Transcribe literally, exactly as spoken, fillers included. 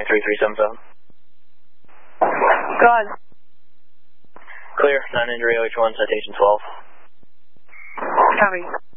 three three seven seven. Go ahead. Clear, nine injury O H one, citation twelve. Copy.